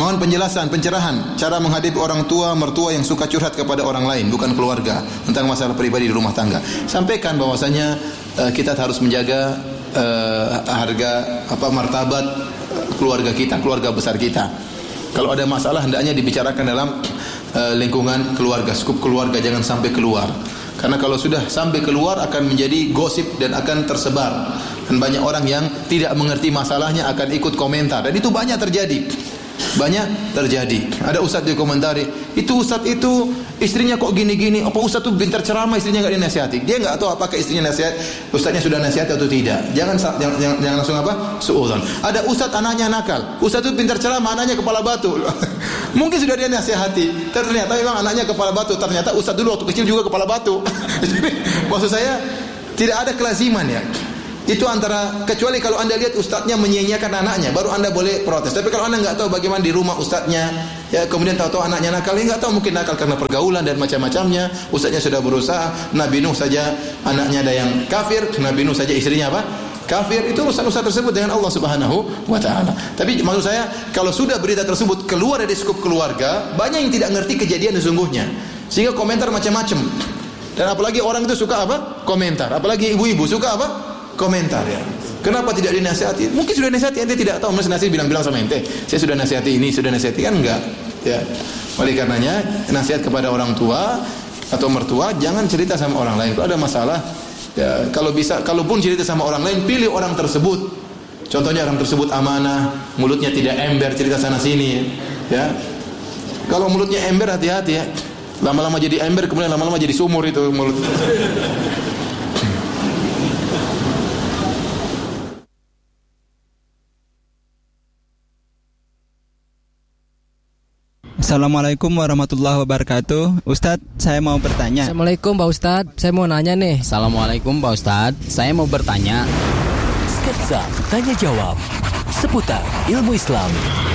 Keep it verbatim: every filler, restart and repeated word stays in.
Mohon penjelasan, pencerahan cara menghadapi orang tua, mertua yang suka curhat kepada orang lain, bukan keluarga, tentang masalah pribadi di rumah tangga. Sampaikan bahwasanya uh, kita harus menjaga uh, harga apa martabat keluarga kita, keluarga besar kita. Kalau ada masalah hendaknya dibicarakan dalam uh, lingkungan keluarga, skup keluarga, jangan sampai keluar. Karena kalau sudah sampai keluar akan menjadi gosip dan akan tersebar. Dan banyak orang yang tidak mengerti masalahnya akan ikut komentar, dan itu banyak terjadi. Banyak terjadi. Ada ustaz di komentari, itu ustaz itu istrinya kok gini-gini. Apa ustaz itu pintar ceramah, istrinya enggak dinasihati? Dia enggak tahu apakah istrinya nasihat, ustaznya sudah nasihat atau tidak. Jangan jangan, jangan, jangan langsung apa? Suudzon. Ada ustaz anaknya nakal. Ustaz itu pintar ceramah, anaknya kepala batu. Mungkin sudah dia nasihati, ternyata memang anaknya kepala batu. Ternyata ustaz dulu waktu kecil juga kepala batu. Jadi, maksud saya tidak ada kelaziman ya. Itu antara, kecuali kalau anda lihat ustadznya menyia-nyiakan anaknya, baru anda boleh protes. Tapi kalau anda nggak tahu bagaimana di rumah ustadznya, ya kemudian tahu-tahu anaknya nakal, ya nggak tahu, mungkin nakal karena pergaulan dan macam-macamnya. Ustadznya sudah berusaha. Nabi Nuh saja anaknya ada yang kafir, Nabi Nuh saja istrinya apa? Kafir. Itu urusan-urusan tersebut dengan Allah Subhanahu wa taala. Tapi maksud saya, kalau sudah berita tersebut keluar dari skup keluarga, banyak yang tidak ngerti kejadian sesungguhnya, sehingga komentar macam-macam. Dan apalagi orang itu suka apa? Komentar. Apalagi ibu-ibu suka apa? Komentar ya. Kenapa tidak dinasihati? Mungkin sudah nasihati, ente tidak tahu. Mesti nasihati bilang-bilang sama ente, saya sudah nasihati ini, sudah nasihati, kan enggak. Ya. Oleh karenanya nasihat kepada orang tua atau mertua, jangan cerita sama orang lain. Kalau ada masalah, ya kalau bisa, kalaupun cerita sama orang lain, pilih orang tersebut. Contohnya orang tersebut amanah, mulutnya tidak ember cerita sana sini, ya. Kalau mulutnya ember, hati-hati ya. Lama-lama jadi ember, kemudian lama-lama jadi sumur itu mulut. Assalamualaikum warahmatullahi wabarakatuh. Ustadz, saya mau bertanya. Assalamualaikum Pak Ustadz, saya mau nanya nih. Assalamualaikum Pak Ustadz, saya mau bertanya. Sketsa Tanya Jawab seputar ilmu Islam.